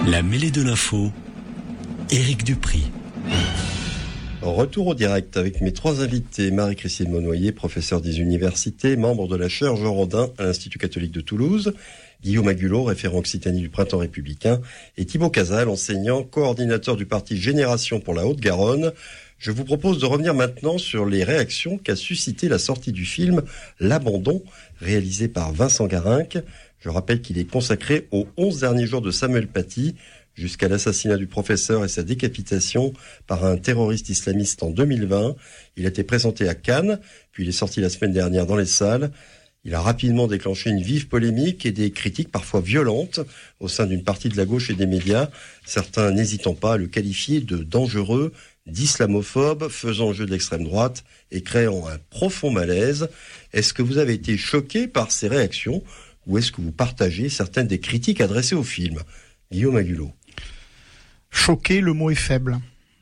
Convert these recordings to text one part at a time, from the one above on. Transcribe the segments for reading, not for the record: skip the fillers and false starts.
La mêlée de l'info, Éric Dupry. Retour au direct avec mes trois invités. Marie-Christine Monnoyer, professeure des universités, membre de la chaire Jean Rodin à l'Institut catholique de Toulouse. Guillaume Agulot, référent Occitanie du Printemps républicain. Et Thibaut Casal, enseignant, coordinateur du parti Génération pour la Haute-Garonne. Je vous propose de revenir maintenant sur les réactions qu'a suscité la sortie du film L'Abandon, réalisé par Vincent Garinck. Je rappelle qu'il est consacré aux 11 derniers jours de Samuel Paty, jusqu'à l'assassinat du professeur et sa décapitation par un terroriste islamiste en 2020. Il a été présenté à Cannes, puis il est sorti la semaine dernière dans les salles. Il a rapidement déclenché une vive polémique et des critiques parfois violentes au sein d'une partie de la gauche et des médias, certains n'hésitant pas à le qualifier de dangereux, d'islamophobe, faisant jeu de l'extrême droite et créant un profond malaise. Est-ce que vous avez été choqué par ces réactions ou est-ce que vous partagez certaines des critiques adressées au film ? Guillaume Agulot. Choqué, le mot est faible.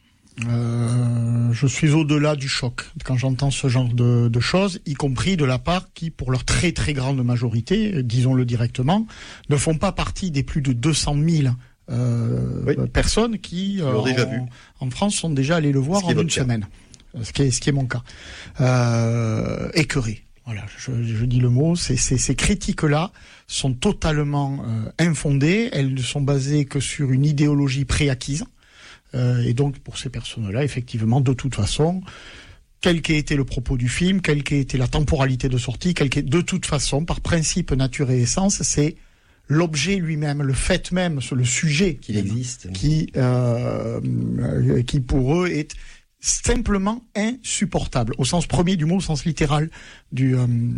Je suis au-delà du choc quand j'entends ce genre de choses, y compris de la part qui, pour leur très très grande majorité, disons-le directement, ne font pas partie des plus de 200 000 personnes qui, en France, sont déjà allées le voir en une semaine. Ce qui est mon cas. Écœuré. Voilà, je dis le mot. Ces critiques-là sont totalement infondées. Elles ne sont basées que sur une idéologie préacquise. Et donc, pour ces personnes-là, effectivement, de toute façon, quel qu'ait été le propos du film, quelle qu'ait été la temporalité de sortie, de toute façon, par principe, nature et essence, c'est l'objet lui-même, le fait même, le sujet qu'il existe, qui pour eux est simplement insupportable, au sens premier du mot, au sens littéral du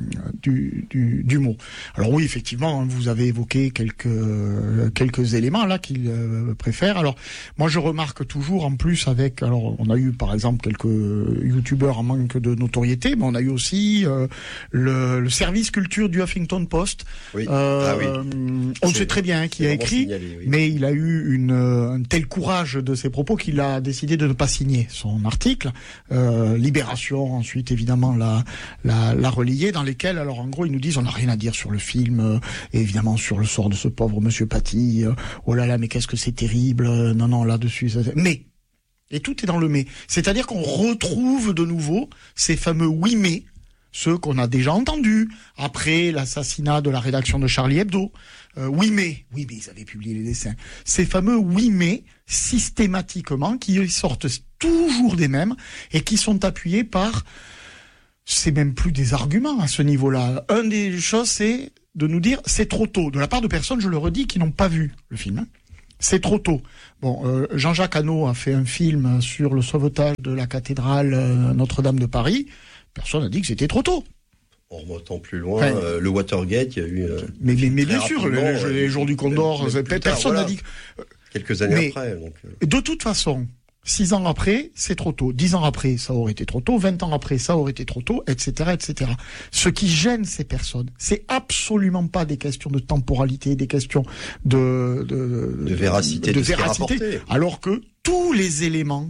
mot. Alors oui, effectivement, vous avez évoqué quelques éléments là qu'ils préfèrent. Alors moi, je remarque toujours en plus on a eu par exemple quelques youtubeurs en manque de notoriété, mais on a eu aussi le service culture du Huffington Post. Oui. On sait très bien qui a écrit, mais il a eu un tel courage de ses propos qu'il a décidé de ne pas signer son article. Libération ensuite évidemment l'a relayé, dans lesquels alors en gros ils nous disent on n'a rien à dire sur le film, évidemment sur le sort de ce pauvre monsieur Paty, oh là là mais qu'est-ce que c'est terrible, non là-dessus mais, et tout est dans le mais, c'est-à-dire qu'on retrouve de nouveau ces fameux oui mais, ceux qu'on a déjà entendus après l'assassinat de la rédaction de Charlie Hebdo. Oui mais ils avaient publié les dessins. Ces fameux oui mais systématiquement qui sortent toujours des mêmes et qui sont appuyés par, c'est même plus des arguments à ce niveau-là. Une des choses, c'est de nous dire c'est trop tôt, de la part de personnes, je le redis, qui n'ont pas vu le film. C'est trop tôt. Bon, Jean-Jacques Hano a fait un film sur le sauvetage de la cathédrale Notre-Dame de Paris. Personne n'a dit que c'était trop tôt. En remontant plus loin, le Watergate, il y a eu... mais bien sûr, les jours du Condor, personne n'a dit... Quelques années après. Donc... De toute façon, 6 ans après, c'est trop tôt. 10 ans après, ça aurait été trop tôt. 20 ans après, ça aurait été trop tôt, etc., etc. Ce qui gêne ces personnes, c'est absolument pas des questions de temporalité, des questions de véracité, alors que tous les éléments...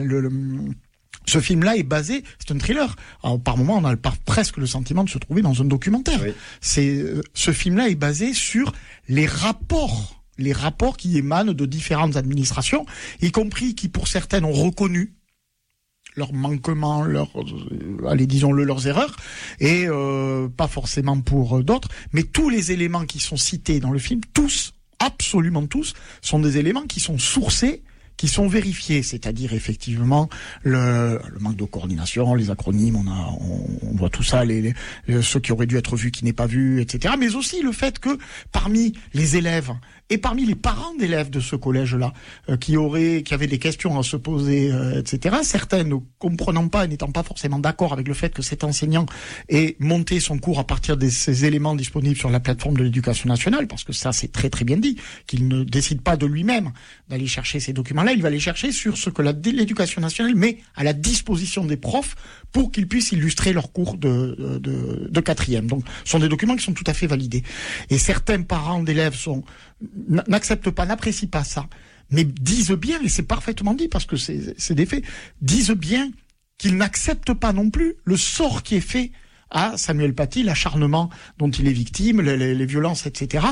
Ce film-là est basé, c'est un thriller. Alors, par moments, on a presque le sentiment de se trouver dans un documentaire. Oui. Ce film-là est basé sur les rapports qui émanent de différentes administrations, y compris qui, pour certaines, ont reconnu leurs manquements, leurs erreurs, et pas forcément pour d'autres, mais tous les éléments qui sont cités dans le film, tous, absolument tous, sont des éléments qui sont sourcés, qui sont vérifiés, c'est-à-dire effectivement le manque de coordination, les acronymes, on voit tout ça, ceux qui auraient dû être vus qui n'est pas vu, etc. Mais aussi le fait que parmi les élèves et parmi les parents d'élèves de ce collège-là, qui avaient des questions à se poser, etc., certains ne comprenant pas et n'étant pas forcément d'accord avec le fait que cet enseignant ait monté son cours à partir de ces éléments disponibles sur la plateforme de l'Éducation nationale, parce que ça c'est très très bien dit, qu'il ne décide pas de lui-même d'aller chercher ces documents-là, il va les chercher sur ce que l'Éducation nationale met à la disposition des profs pour qu'ils puissent illustrer leur cours de quatrième. Donc, ce sont des documents qui sont tout à fait validés. Et certains parents d'élèves n'acceptent pas, n'apprécient pas ça, mais disent bien, et c'est parfaitement dit parce que c'est des faits, disent bien qu'ils n'acceptent pas non plus le sort qui est fait à Samuel Paty, l'acharnement dont il est victime, les violences, etc.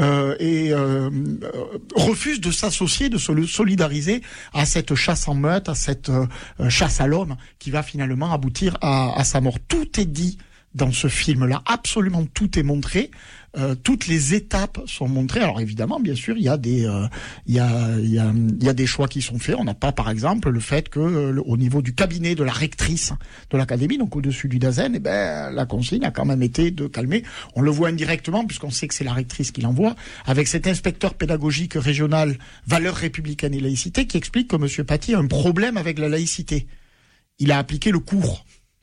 Refuse de s'associer, de se solidariser à cette chasse en meute, à cette chasse à l'homme qui va finalement aboutir à sa mort. Tout est dit dans ce film-là, absolument tout est montré, toutes les étapes sont montrées. Alors évidemment, bien sûr, il y a des choix qui sont faits. On n'a pas, par exemple, le fait que au niveau du cabinet de la rectrice de l'académie, donc au-dessus du Dasen, la consigne a quand même été de calmer. On le voit indirectement puisqu'on sait que c'est la rectrice qui l'envoie, avec cet inspecteur pédagogique régional valeurs républicaines et laïcité qui explique que M. Paty a un problème avec la laïcité. Il a appliqué le cours.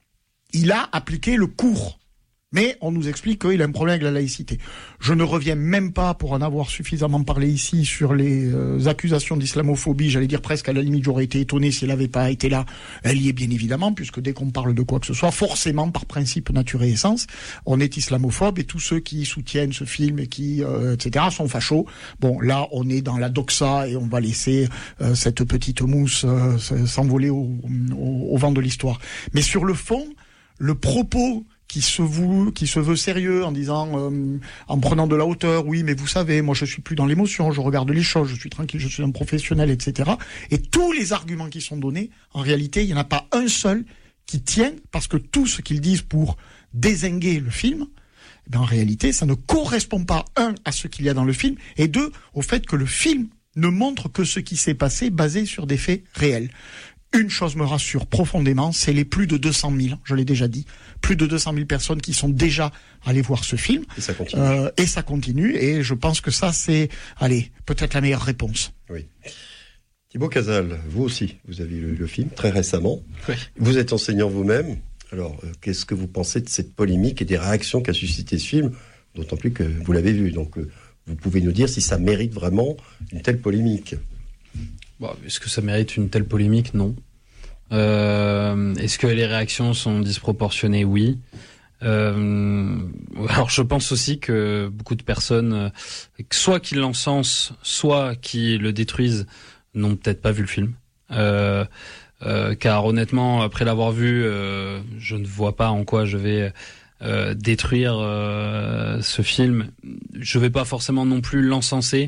Mais on nous explique qu'il a un problème avec la laïcité. Je ne reviens même pas, pour en avoir suffisamment parlé ici, sur les accusations d'islamophobie. J'allais dire presque à la limite, j'aurais été étonné si elle n'avait pas été là. Elle y est bien évidemment, puisque dès qu'on parle de quoi que ce soit, forcément, par principe, nature et essence, on est islamophobe, et tous ceux qui soutiennent ce film et qui, etc., sont fachos. Bon, là, on est dans la doxa et on va laisser cette petite mousse s'envoler au vent de l'histoire. Mais sur le fond, le propos qui se veut sérieux en disant, en prenant de la hauteur, oui, mais vous savez, moi je suis plus dans l'émotion, je regarde les choses, je suis tranquille, je suis un professionnel, etc. Et tous les arguments qui sont donnés, en réalité, il n'y en a pas un seul qui tienne, parce que tout ce qu'ils disent pour dézinguer le film, en réalité, ça ne correspond pas, un, à ce qu'il y a dans le film, et deux, au fait que le film ne montre que ce qui s'est passé basé sur des faits réels. Une chose me rassure profondément, c'est les plus de 200 000, je l'ai déjà dit, plus de 200 000 personnes qui sont déjà allées voir ce film. Et ça continue. Et ça continue, et je pense que ça, c'est, peut-être la meilleure réponse. Oui. Thibaut Casal, vous aussi, vous avez vu le film très récemment. Oui. Vous êtes enseignant vous-même. Alors, qu'est-ce que vous pensez de cette polémique et des réactions qu'a suscité ce film, d'autant plus que vous l'avez vu. Donc, vous pouvez nous dire si ça mérite vraiment une telle polémique. Bon, est-ce que ça mérite une telle polémique ? Non. Est-ce que les réactions sont disproportionnées ? Oui. Alors je pense aussi que beaucoup de personnes, soit qui l'encensent, soit qui le détruisent, n'ont peut-être pas vu le film. Car honnêtement, après l'avoir vu, je ne vois pas en quoi je vais détruire ce film. Je vais pas forcément non plus l'encenser.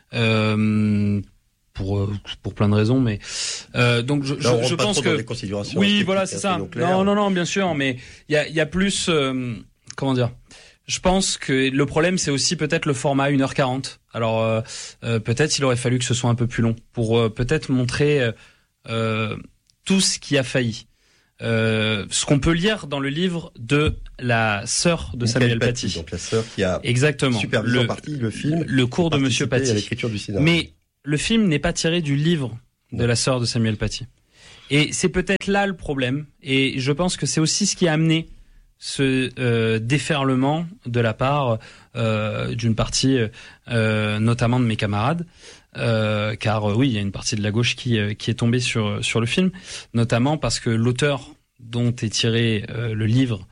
Pour plein de raisons, mais donc je pense que oui, voilà, c'est ça. Non, bien sûr, mais il y a plus, comment dire. Je pense que le problème, c'est aussi peut-être le format 1h40. Alors peut-être il aurait fallu que ce soit un peu plus long pour peut-être montrer tout ce qui a failli. Ce qu'on peut lire dans le livre de la sœur de Samuel Paty. Donc la sœur qui a exactement supervisé en partie le film, le cours de Monsieur Paty, à l'écriture du scénario. Mais le film n'est pas tiré du livre de la sœur de Samuel Paty. Et c'est peut-être là le problème. Et je pense que c'est aussi ce qui a amené ce déferlement de la part d'une partie, notamment de mes camarades. Car oui, il y a une partie de la gauche qui est tombée sur le film, notamment parce que l'auteur dont est tiré le livre,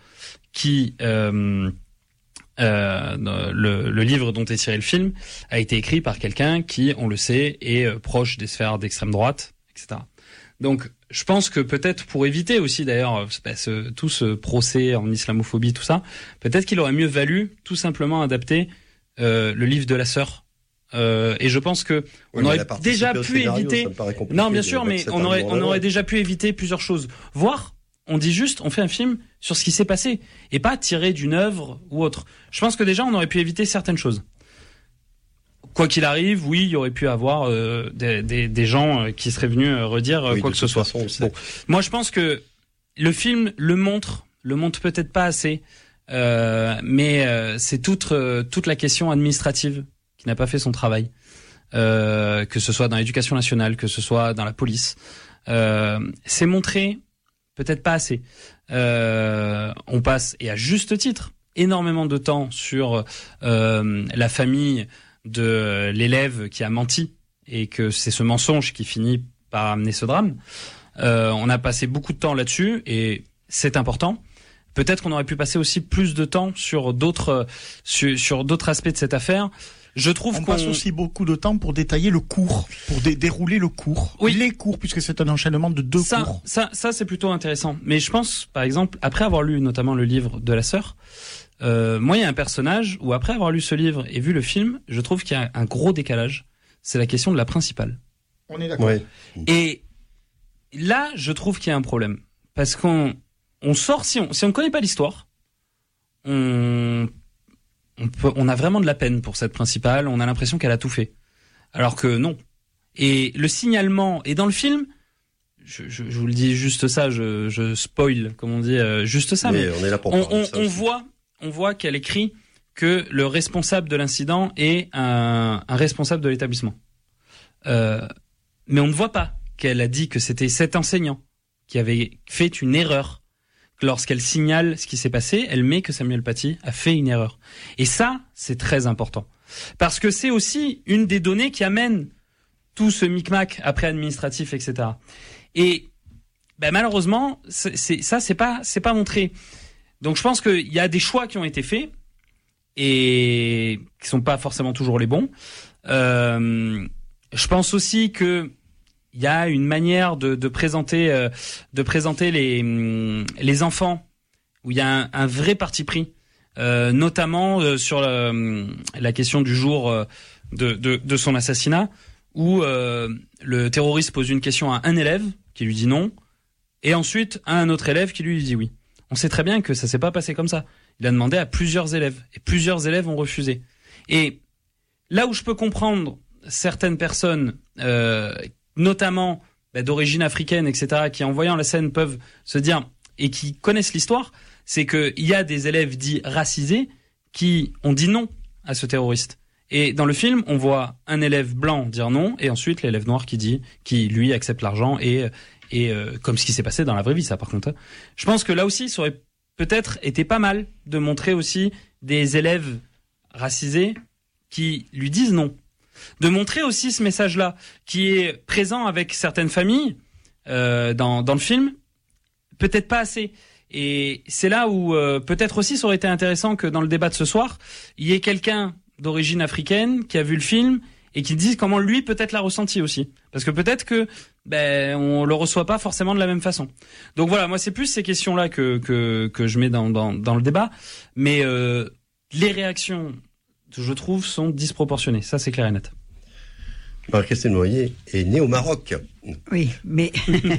le livre dont est tiré le film a été écrit par quelqu'un qui, on le sait, est proche des sphères d'extrême droite, etc. Donc, je pense que peut-être pour éviter aussi d'ailleurs tout ce procès en islamophobie, tout ça, peut-être qu'il aurait mieux valu tout simplement adapter le livre de la sœur. Et je pense que on aurait déjà pu éviter. Non, bien sûr, mais on aurait déjà pu éviter plusieurs choses. Voire, on dit juste, on fait un film sur ce qui s'est passé et pas tiré d'une œuvre ou autre. Je pense que déjà, on aurait pu éviter certaines choses. Quoi qu'il arrive, oui, il y aurait pu avoir des gens qui seraient venus redire quoi que ce soit. Bon. Moi, je pense que le film le montre peut-être pas assez, mais c'est toute la question administrative qui n'a pas fait son travail, que ce soit dans l'éducation nationale, que ce soit dans la police. C'est montré peut-être pas assez. On passe, et à juste titre, énormément de temps sur la famille de l'élève qui a menti et que c'est ce mensonge qui finit par amener ce drame. On a passé beaucoup de temps là-dessus et c'est important. Peut-être qu'on aurait pu passer aussi plus de temps sur d'autres aspects de cette affaire. Je trouve qu'on passe aussi beaucoup de temps pour détailler le cours, pour dérouler le cours, les cours, puisque c'est un enchaînement de deux cours. Ça c'est plutôt intéressant. Mais je pense, par exemple, après avoir lu notamment le livre de la sœur, moi il y a un personnage où après avoir lu ce livre et vu le film, je trouve qu'il y a un gros décalage. C'est la question de la principale. On est d'accord. Ouais. Et là, je trouve qu'il y a un problème. Parce qu'on sort, si on connaît pas l'histoire, on a vraiment de la peine pour cette principale, on a l'impression qu'elle a tout fait. Alors que non. Et le signalement, et dans le film, je vous le dis juste ça, je spoil, comme on dit, juste ça, mais on est là pour on voit qu'elle écrit que le responsable de l'incident est un responsable de l'établissement. Mais on ne voit pas qu'elle a dit que c'était cet enseignant qui avait fait une erreur. Lorsqu'elle signale ce qui s'est passé, elle met que Samuel Paty a fait une erreur. Et ça, c'est très important. Parce que c'est aussi une des données qui amène tout ce micmac après administratif, etc. Et malheureusement, c'est pas montré. Donc je pense qu'il y a des choix qui ont été faits et qui sont pas forcément toujours les bons. Je pense aussi que il y a une manière de présenter les enfants où il y a un vrai parti pris, notamment sur la question du jour de son assassinat, où le terroriste pose une question à un élève qui lui dit non, et ensuite à un autre élève qui lui dit oui. On sait très bien que ça s'est pas passé comme ça. Il a demandé à plusieurs élèves, et plusieurs élèves ont refusé. Et là où je peux comprendre certaines personnes, notamment d'origine africaine, etc., qui en voyant la scène peuvent se dire, et qui connaissent l'histoire, c'est qu'il y a des élèves dits racisés qui ont dit non à ce terroriste. Et dans le film, on voit un élève blanc dire non, et ensuite l'élève noir qui lui accepte l'argent, et comme ce qui s'est passé dans la vraie vie, ça par contre. Je pense que là aussi, ça aurait peut-être été pas mal de montrer aussi des élèves racisés qui lui disent non. De montrer aussi ce message-là, qui est présent avec certaines familles dans le film, peut-être pas assez. Et c'est là où peut-être aussi ça aurait été intéressant que dans le débat de ce soir, il y ait quelqu'un d'origine africaine qui a vu le film et qui dise comment lui peut-être l'a ressenti aussi. Parce que peut-être que on le reçoit pas forcément de la même façon. Donc voilà, moi c'est plus ces questions-là que je mets dans le débat. Mais les réactions, je trouve, sont disproportionnées. Ça, c'est clair et net. Marie-Christine Noyer est née au Maroc. Oui, mais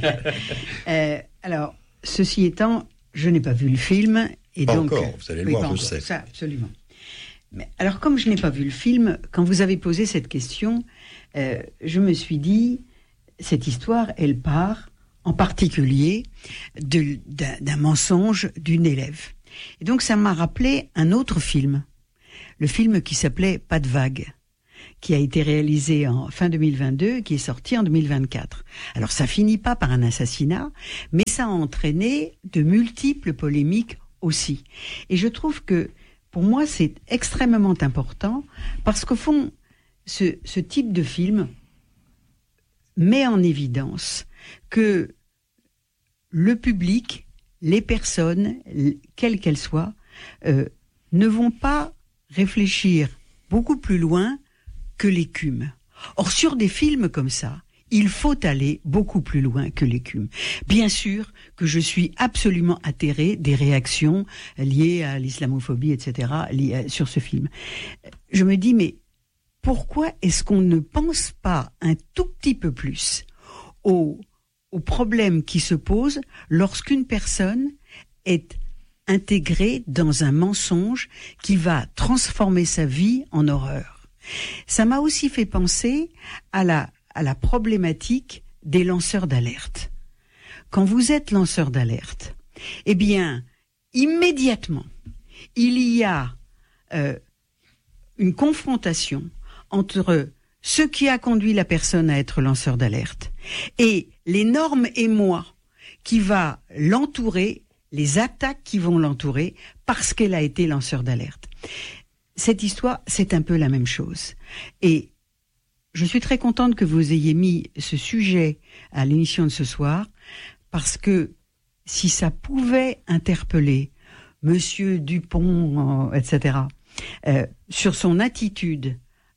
alors, ceci étant, je n'ai pas vu le film. Et pas donc, encore, vous allez le voir, je sais. Ça, absolument. Mais alors, comme je n'ai pas vu le film, quand vous avez posé cette question, je me suis dit, cette histoire, elle part en particulier d'un mensonge d'une élève. Et donc, ça m'a rappelé un autre film. Le film qui s'appelait Pas de vague, qui a été réalisé en fin 2022, qui est sorti en 2024. Alors ça finit pas par un assassinat, mais ça a entraîné de multiples polémiques aussi. Et je trouve que, pour moi, c'est extrêmement important, parce qu'au fond, ce type de film met en évidence que le public, les personnes, quelles qu'elles soient, ne vont pas réfléchir beaucoup plus loin que l'écume. Or, sur des films comme ça, il faut aller beaucoup plus loin que l'écume. Bien sûr que je suis absolument atterrée des réactions liées à l'islamophobie, etc., sur ce film. Je me dis, mais pourquoi est-ce qu'on ne pense pas un tout petit peu plus aux problèmes qui se posent lorsqu'une personne est intégrée dans un mensonge qui va transformer sa vie en horreur? Ça m'a aussi fait penser à la problématique des lanceurs d'alerte. Quand vous êtes lanceur d'alerte, eh bien, immédiatement, il y a une confrontation entre ce qui a conduit la personne à être lanceur d'alerte et l'énorme émoi qui va l'entourer, les attaques qui vont l'entourer parce qu'elle a été lanceur d'alerte. Cette histoire, c'est un peu la même chose. Et je suis très contente que vous ayez mis ce sujet à l'émission de ce soir, parce que si ça pouvait interpeller Monsieur Dupont, etc., sur son attitude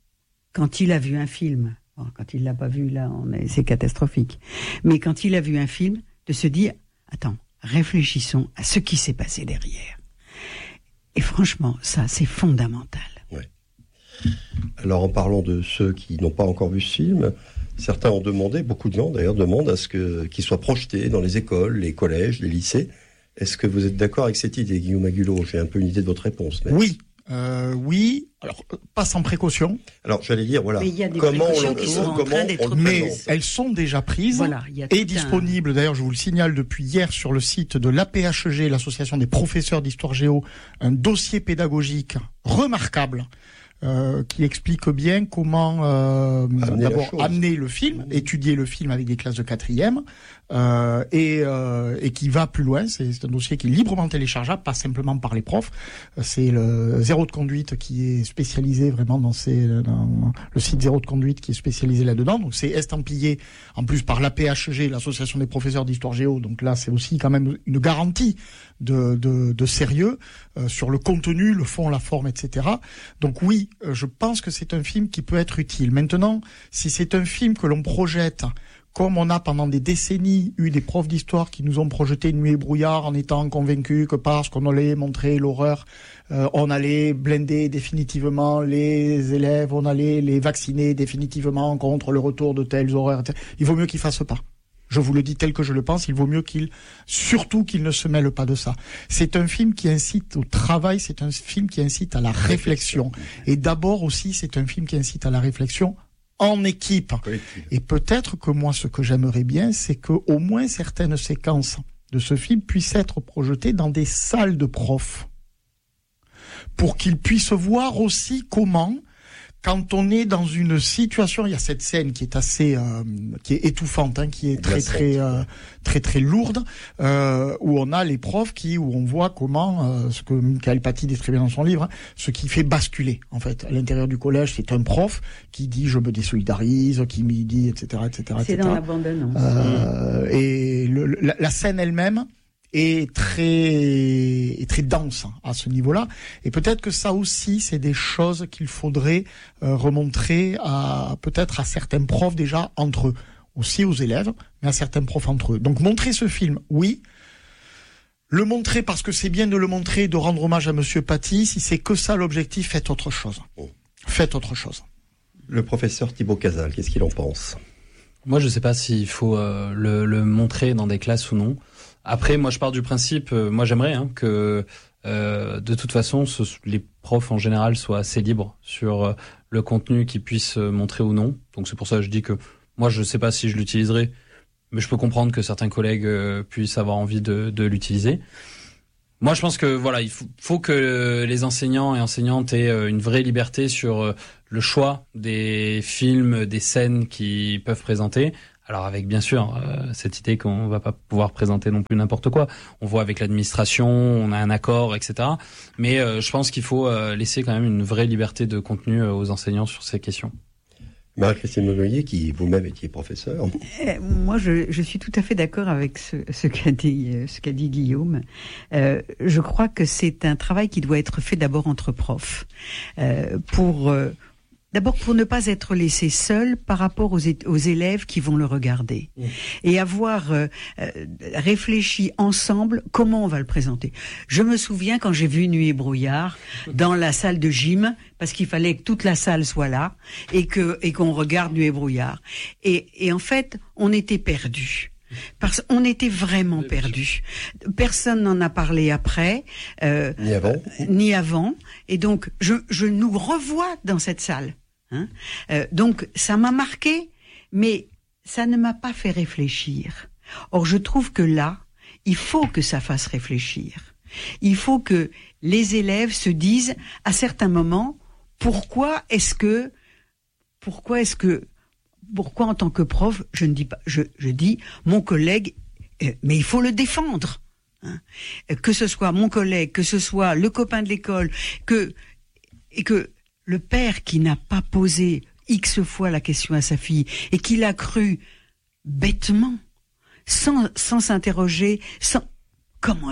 quand il a vu un film, bon, quand il l'a pas vu, là, c'est catastrophique, mais quand il a vu un film, de se dire, attends, réfléchissons à ce qui s'est passé derrière. Et franchement, ça, c'est fondamental. Ouais. Alors, en parlant de ceux qui n'ont pas encore vu ce film, certains ont demandé, beaucoup de gens d'ailleurs demandent à ce qu'il soit projeté dans les écoles, les collèges, les lycées. Est-ce que vous êtes d'accord avec cette idée, Guillaume Agulot? J'ai un peu une idée de votre réponse. Mais... Oui. Oui, alors pas sans précaution. Alors j'allais dire, voilà, mais il y a des comment précautions qui sont en train d'être mais prises. elles sont déjà prises, voilà, et disponibles. D'ailleurs, je vous le signale depuis hier sur le site de l'APHG, l'association des professeurs d'histoire géo, un dossier pédagogique remarquable qui explique bien comment d'abord amener le film, étudier le film avec des classes de 4e, et qui va plus loin. C'est un dossier qui est librement téléchargeable, pas simplement par les profs. C'est le Zéro de conduite qui est spécialisé vraiment dans le site Zéro de conduite qui est spécialisé là-dedans. Donc c'est estampillé en plus par l'APHG, l'association des professeurs d'histoire géo. Donc là, c'est aussi quand même une garantie de sérieux sur le contenu, le fond, la forme, etc. Donc oui, je pense que c'est un film qui peut être utile. Maintenant, si c'est un film que l'on projette, comme on a pendant des décennies eu des profs d'histoire qui nous ont projeté Nuit et brouillard en étant convaincus que parce qu'on allait montrer l'horreur, on allait blinder définitivement les élèves, on allait les vacciner définitivement contre le retour de telles horreurs, etc. Il vaut mieux qu'ils fassent pas. Je vous le dis tel que je le pense, il vaut mieux surtout qu'il ne se mêle pas de ça. C'est un film qui incite au travail, c'est un film qui incite à la réflexion. Et d'abord aussi, c'est un film qui incite à la réflexion en équipe. Et peut-être que moi, ce que j'aimerais bien, c'est que au moins certaines séquences de ce film puissent être projetées dans des salles de profs. Pour qu'ils puissent voir aussi comment, quand on est dans une situation, il y a cette scène qui est assez, qui est étouffante, hein, qui est très lourde, où on a les profs où on voit comment, ce que Michael Paty décrit bien dans son livre, hein, ce qui fait basculer, en fait, à l'intérieur du collège, c'est un prof qui dit je me désolidarise, qui me dit, etc., etc., c'est dans l'abandonnance. Et la scène elle-même est très dense à ce niveau-là. Et peut-être que ça aussi, c'est des choses qu'il faudrait remontrer peut-être à certains profs déjà entre eux, aussi aux élèves, mais à certains profs entre eux. Donc montrer ce film, oui. Le montrer parce que c'est bien de le montrer, de rendre hommage à Monsieur Paty. Si c'est que ça l'objectif, faites autre chose. Faites autre chose. Le professeur Thibaut Casal, qu'est-ce qu'il en pense? Moi, je sais pas s'il faut le montrer dans des classes ou non. Après, moi, je pars du principe, moi, j'aimerais que de toute façon, les profs en général soient assez libres sur le contenu qu'ils puissent montrer ou non. Donc c'est pour ça que je dis que moi, je sais pas si je l'utiliserai, mais je peux comprendre que certains collègues puissent avoir envie de l'utiliser. Moi, je pense que voilà, il faut que les enseignants et enseignantes aient une vraie liberté sur le choix des films, des scènes qu'ils peuvent présenter. Alors avec bien sûr cette idée qu'on va pas pouvoir présenter non plus n'importe quoi. On voit avec l'administration, on a un accord, etc. Mais je pense qu'il faut laisser quand même une vraie liberté de contenu aux enseignants sur ces questions. Marie-Christine Monnoyer, qui vous-même étiez professeur. Moi, je suis tout à fait d'accord avec ce qu'a dit Guillaume. Je crois que c'est un travail qui doit être fait d'abord entre profs, d'abord pour ne pas être laissé seul par rapport aux élèves qui vont le regarder et avoir réfléchi ensemble comment on va le présenter. Je me souviens quand j'ai vu Nuit et brouillard dans la salle de gym, parce qu'il fallait que toute la salle soit là et qu'on regarde Nuit et brouillard. Et en fait, on était perdus. Parce qu'on était vraiment perdus. Personne n'en a parlé après, ni avant. Et donc, je nous revois dans cette salle. Hein, donc ça m'a marqué, mais ça ne m'a pas fait réfléchir. Or je trouve que là, il faut que ça fasse réfléchir. Il faut que les élèves se disent à certains moments pourquoi en tant que prof je ne dis pas, je dis mon collègue, mais il faut le défendre. Hein, que ce soit mon collègue, que ce soit le copain de l'école, et que le père qui n'a pas posé X fois la question à sa fille et qui l'a cru bêtement, sans s'interroger, comment est-ce possible ?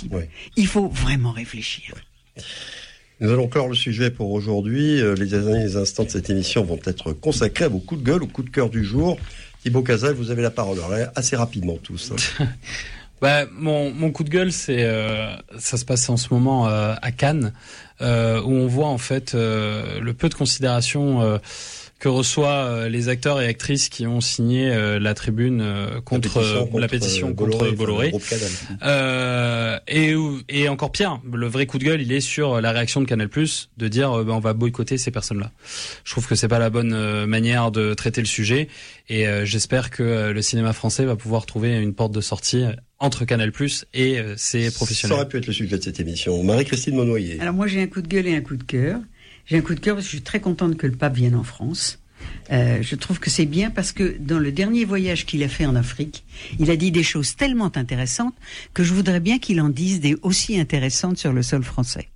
Ouais. Il faut vraiment réfléchir. Ouais. Nous allons clore le sujet pour aujourd'hui. Les derniers instants de cette émission vont être consacrés à vos coups de gueule, aux coups de cœur du jour. Thibaut Casal, vous avez la parole. Alors, assez rapidement tous. Mon coup de gueule, ça se passe en ce moment à Cannes, où on voit en fait le peu de considération que reçoit les acteurs et actrices qui ont signé la tribune contre la pétition contre Bolloré. Et encore pire, le vrai coup de gueule, il est sur la réaction de Canal+, de dire on va boycotter ces personnes-là. Je trouve que c'est pas la bonne manière de traiter le sujet, et j'espère que le cinéma français va pouvoir trouver une porte de sortie entre Canal+ et ses professionnels. Ça aurait pu être le sujet de cette émission. Marie-Christine Monnoyer. Alors moi j'ai un coup de gueule et un coup de cœur. J'ai un coup de cœur parce que je suis très contente que le pape vienne en France. Je trouve que c'est bien parce que dans le dernier voyage qu'il a fait en Afrique, il a dit des choses tellement intéressantes que je voudrais bien qu'il en dise des aussi intéressantes sur le sol français.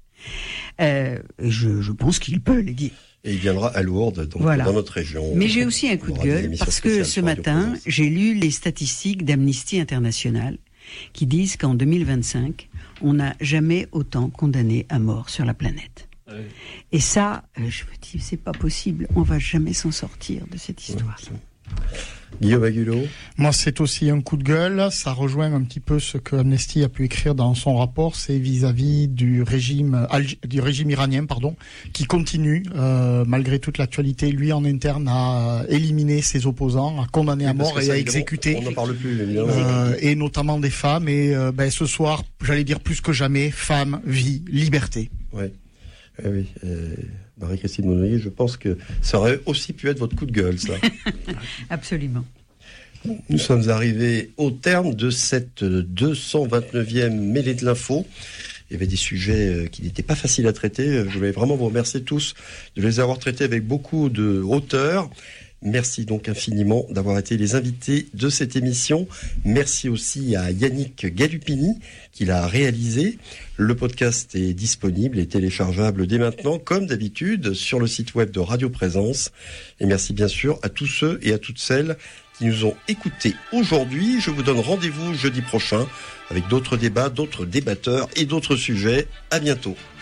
Je pense qu'il peut les dire. Et il viendra à Lourdes, donc voilà, dans notre région. Mais j'ai aussi un coup de gueule parce que ce matin, j'ai lu les statistiques d'Amnesty International qui disent qu'en 2025, on n'a jamais autant condamné à mort sur la planète. Et ça, je me dis, c'est pas possible. On va jamais s'en sortir de cette histoire. Guillaume Agulot. Moi, c'est aussi un coup de gueule. Ça rejoint un petit peu ce que Amnesty a pu écrire dans son rapport. C'est vis-à-vis du régime iranien, qui continue, malgré toute l'actualité, lui en interne, à éliminer ses opposants, à condamner à mort et à exécuter. On n'en parle plus, évidemment. Et notamment des femmes. Et ce soir, j'allais dire plus que jamais, femmes, vie, liberté. Ouais. Oui, Marie-Christine Monnoyer, je pense que ça aurait aussi pu être votre coup de gueule, ça. Absolument. Nous sommes arrivés au terme de cette 229e mêlée de l'info. Il y avait des sujets qui n'étaient pas faciles à traiter. Je voulais vraiment vous remercier tous de les avoir traités avec beaucoup de hauteur. Merci donc infiniment d'avoir été les invités de cette émission. Merci aussi à Yannick Galupini qui l'a réalisé. Le podcast est disponible et téléchargeable dès maintenant, comme d'habitude, sur le site web de Radio Présence. Et merci bien sûr à tous ceux et à toutes celles qui nous ont écoutés aujourd'hui. Je vous donne rendez-vous jeudi prochain avec d'autres débats, d'autres débatteurs et d'autres sujets. À bientôt.